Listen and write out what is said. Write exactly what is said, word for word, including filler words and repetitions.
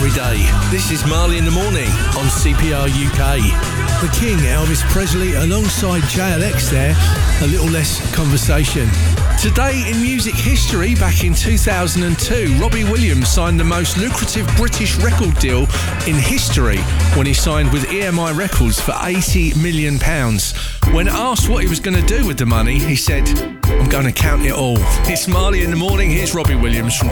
every day. This is Marley in the Morning on C P R U K. The King, Elvis Presley, alongside J L X there. A little less conversation. Today in music history, back in two thousand two, Robbie Williams signed the most lucrative British record deal in history when he signed with E M I Records for eighty million pounds. When asked what he was going to do with the money, he said, "I'm going to count it all." It's Marley in the Morning. Here's Robbie Williams from